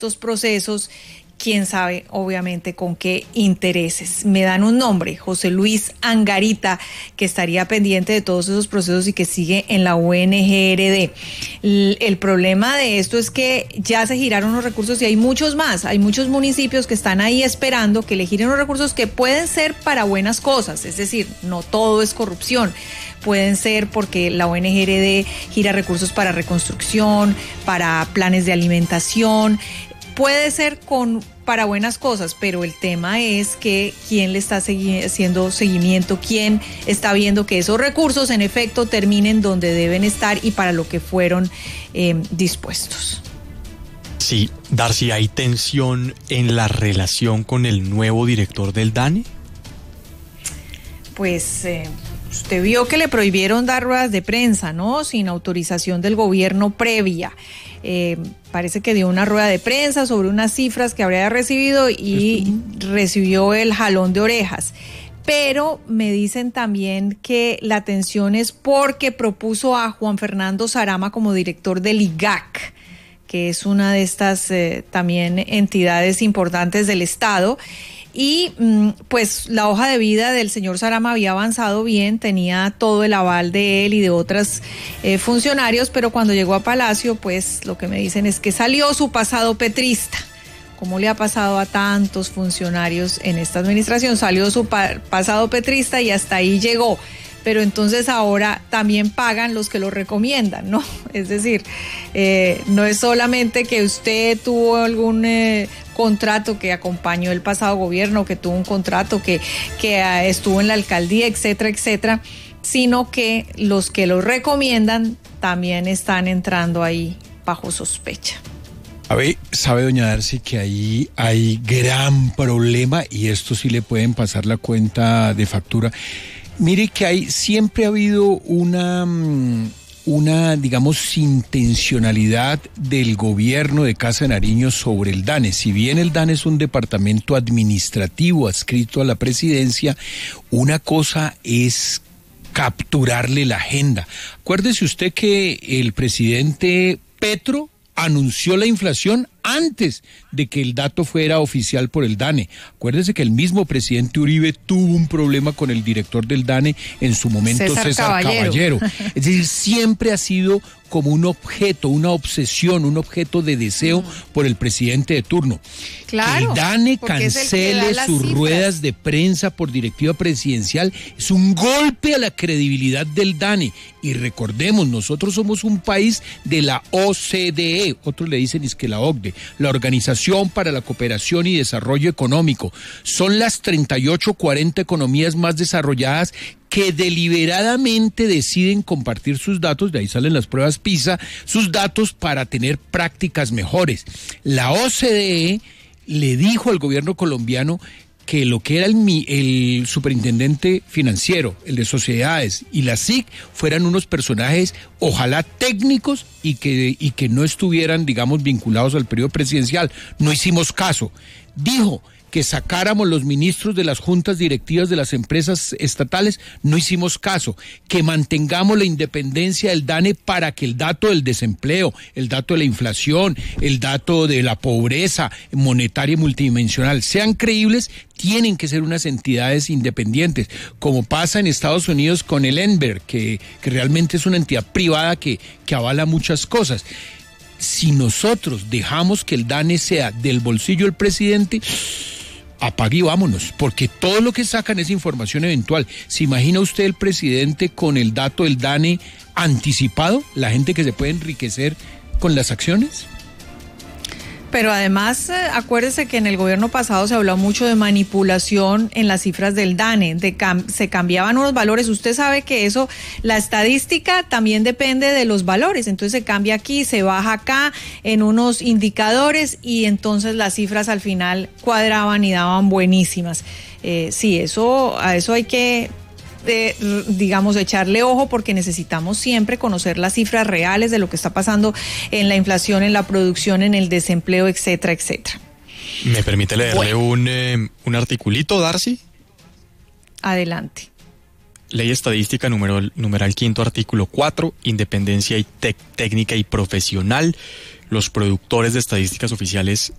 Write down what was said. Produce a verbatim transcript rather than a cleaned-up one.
estos procesos, quién sabe, obviamente, con qué intereses. Me dan un nombre, José Luis Angarita, que estaría pendiente de todos esos procesos y que sigue en la U N G R D. El, el problema de esto es que ya se giraron los recursos y hay muchos más. Hay muchos municipios que están ahí esperando que le giren los recursos que pueden ser para buenas cosas. Es decir, no todo es corrupción. Pueden ser porque la U N G R D gira recursos para reconstrucción, para planes de alimentación. Puede ser con para buenas cosas, pero el tema es que quién le está segui- haciendo seguimiento, quién está viendo que esos recursos en efecto terminen donde deben estar y para lo que fueron eh, dispuestos. Sí, Darcy, ¿hay tensión en la relación con el nuevo director del DANE? Pues eh, usted vio que le prohibieron dar ruedas de prensa, ¿no? Sin autorización del gobierno previa. Eh, parece que dio una rueda de prensa sobre unas cifras que habría recibido y recibió el jalón de orejas. Pero me dicen también que la tensión es porque propuso a Juan Fernando Sarama como director del I G A C, que es una de estas eh, también entidades importantes del Estado. Y pues la hoja de vida del señor Sarama había avanzado bien, tenía todo el aval de él y de otros eh, funcionarios, pero cuando llegó a Palacio, pues lo que me dicen es que salió su pasado petrista, como le ha pasado a tantos funcionarios en esta administración, salió su pa- pasado petrista y hasta ahí llegó. Pero entonces ahora también pagan los que lo recomiendan, ¿no? Es decir, eh, no es solamente que usted tuvo algún eh, contrato que acompañó el pasado gobierno, que tuvo un contrato que, que uh, estuvo en la alcaldía, etcétera, etcétera, sino que los que lo recomiendan también están entrando ahí bajo sospecha. Sabe, sabe doña Darcy que ahí hay gran problema y esto sí le pueden pasar la cuenta de factura. Mire que hay, siempre ha habido una, una, digamos, intencionalidad del gobierno de Casa de Nariño sobre el DANE. Si bien el DANE es un departamento administrativo adscrito a la presidencia, una cosa es capturarle la agenda. Acuérdese usted que el presidente Petro anunció la inflación antes de que el dato fuera oficial por el DANE. Acuérdese que el mismo presidente Uribe tuvo un problema con el director del DANE en su momento, César, César Caballero. Caballero. Es decir, siempre ha sido como un objeto, una obsesión, un objeto de deseo mm. por el presidente de turno. Claro, que el DANE cancele el sus cifras. ruedas de prensa por directiva presidencial es un golpe a la credibilidad del DANE. Y recordemos, nosotros somos un país de la O C D E, otros le dicen es que la O C D E, la Organización para la Cooperación y Desarrollo Económico. Son las treinta y ocho, cuarenta economías más desarrolladas que deliberadamente deciden compartir sus datos, de ahí salen las pruebas PISA, sus datos para tener prácticas mejores. La O C D E le dijo al gobierno colombiano que lo que era el, el superintendente financiero, el de sociedades y la S I C fueran unos personajes ojalá técnicos y que, y que no estuvieran, digamos, vinculados al periodo presidencial. No hicimos caso. Dijo que sacáramos los ministros de las juntas directivas de las empresas estatales, no hicimos caso, que mantengamos la independencia del DANE para que el dato del desempleo, el dato de la inflación, el dato de la pobreza monetaria y multidimensional sean creíbles, tienen que ser unas entidades independientes, como pasa en Estados Unidos con el N B E R, que, que realmente es una entidad privada que, que avala muchas cosas. Si nosotros dejamos que el DANE sea del bolsillo del presidente, apague y vámonos, porque todo lo que sacan es información eventual. ¿Se imagina usted el presidente con el dato del DANE anticipado? La gente que se puede enriquecer con las acciones. Pero además, eh, acuérdese que en el gobierno pasado se habló mucho de manipulación en las cifras del DANE, de cam- se cambiaban unos valores. Usted sabe que eso, la estadística también depende de los valores, entonces se cambia aquí, se baja acá en unos indicadores y entonces las cifras al final cuadraban y daban buenísimas. Eh, sí, eso, a eso hay que... De, digamos, echarle ojo porque necesitamos siempre conocer las cifras reales de lo que está pasando en la inflación, en la producción, en el desempleo, etcétera, etcétera. ¿Me permite leerle bueno. un, eh, un articulito, Darcy? Adelante. Ley Estadística, número, numeral quinto, artículo cuatro, independencia y tec- técnica y profesional. los productores de estadísticas oficiales